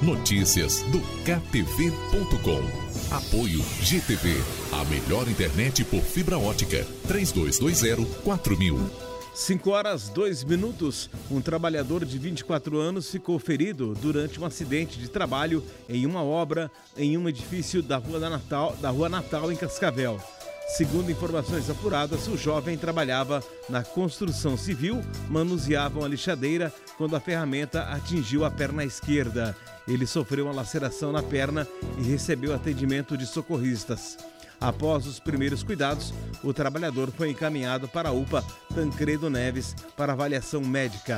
Notícias do KTV.com. Apoio GTV, a melhor internet por fibra ótica. 3220-4000. 5h02. Um trabalhador de 24 anos ficou ferido durante um acidente de trabalho em uma obra em um edifício da Rua Natal, em Cascavel. Segundo informações apuradas, o jovem trabalhava na construção civil, manuseava uma lixadeira quando a ferramenta atingiu a perna esquerda. Ele sofreu uma laceração na perna e recebeu atendimento de socorristas. Após os primeiros cuidados, o trabalhador foi encaminhado para a UPA Tancredo Neves para avaliação médica.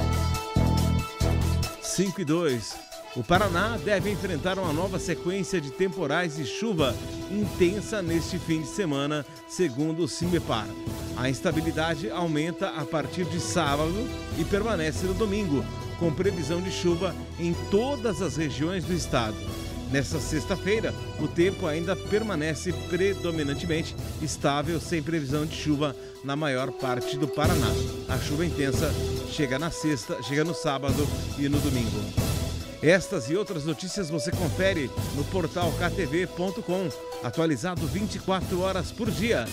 5:02. O Paraná deve enfrentar uma nova sequência de temporais e chuva intensa neste fim de semana, segundo o CIMEPAR. A instabilidade aumenta a partir de sábado e permanece no domingo, com previsão de chuva em todas as regiões do estado. Nesta sexta-feira, o tempo ainda permanece predominantemente estável, sem previsão de chuva na maior parte do Paraná. A chuva intensa chega no sábado e no domingo. Estas e outras notícias você confere no portal ktv.com, atualizado 24 horas por dia.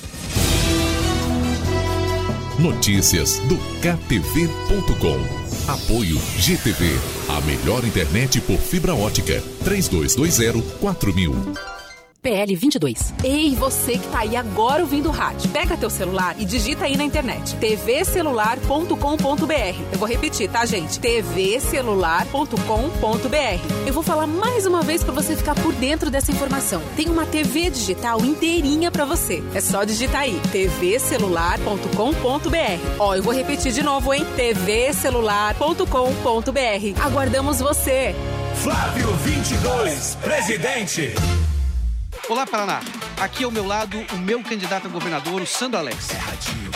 Notícias do KTV.com. Apoio GTV, a melhor internet por fibra ótica. 3220-4000. PL 22. Ei, você que tá aí agora ouvindo o rádio. Pega teu celular e digita aí na internet. tvcelular.com.br. Eu vou repetir, tá, gente? tvcelular.com.br. Eu vou falar mais uma vez pra você ficar por dentro dessa informação. Tem uma TV digital inteirinha pra você. É só digitar aí. tvcelular.com.br. Ó, eu vou repetir de novo, hein? tvcelular.com.br. Aguardamos você. Flávio 22, presidente. Olá, Paraná. Aqui ao meu lado, o meu candidato a governador, o Sandro Alex.